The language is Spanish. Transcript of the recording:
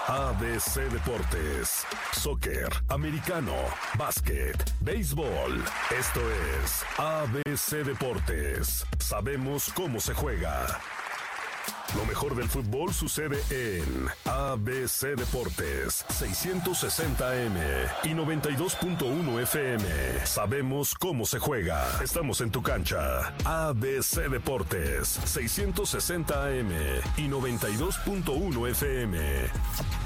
ABC Deportes, soccer, americano, básquet, béisbol. Esto es ABC Deportes. Sabemos cómo se juega. Lo mejor del fútbol sucede en ABC Deportes, 660M y 92.1 FM. Sabemos cómo se juega. Estamos en tu cancha. ABC Deportes, 660 AM y 92.1 FM.